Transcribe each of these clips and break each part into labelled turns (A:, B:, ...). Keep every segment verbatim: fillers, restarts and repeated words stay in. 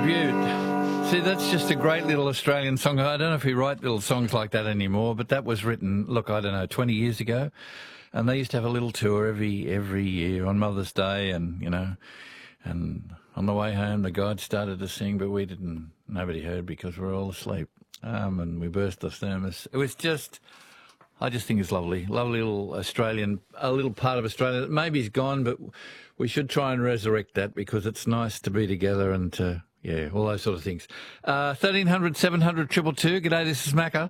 A: Tribute. See, that's just a great little Australian song. I don't know if we write little songs like that anymore, but that was written, look, I don't know, twenty years ago. And they used to have a little tour every every year on Mother's Day, and, you know, and on the way home the guide started to sing, but we didn't, nobody heard because we were all asleep. Um, and we burst the thermos. It was just, I just think it's lovely. Lovely little Australian, a little part of Australia that maybe is gone, but we should try and resurrect that because it's nice to be together and to, yeah, all those sort of things. Uh, thirteen hundred, seven hundred, two two two. G'day, this is Macca.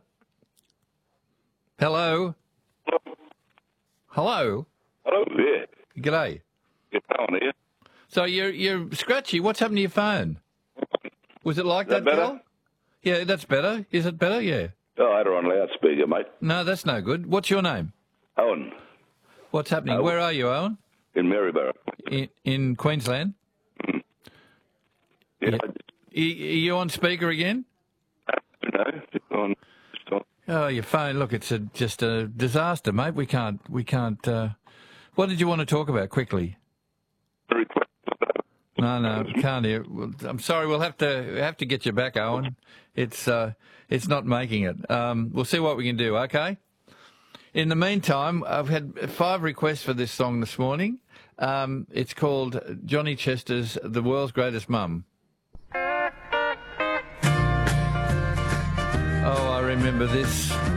A: Hello. Hello.
B: Hello, yeah.
A: G'day.
B: Get on here.
A: So you're you're scratchy. What's happened to your phone? Was it like
B: Is that
A: that,
B: better?
A: Cal? Yeah, that's better. Is it better? Yeah.
B: Oh, I had her on loudspeaker, mate.
A: No, that's no good. What's your name?
B: Owen,
A: What's happening?
B: Owen.
A: Where are you, Owen?
B: in Maryborough.
A: In, in Queensland?
B: Yeah,
A: Yeah.
B: I
A: Are you on speaker again?
B: just, you know, just on, just on.
A: Oh, your phone. Look, it's a, just a disaster, mate. We can't. We can't. Uh... What did you want to talk about quickly?
B: Very quick.
A: No, no, can't hear. Well, I'm sorry. We'll have to we have to get you back, Owen. It's uh, it's not making it. Um, we'll see what we can do. Okay. In the meantime, I've had five requests for this song this morning. Um, it's called Johnny Chester's "The World's Greatest Mum." Oh, I remember this.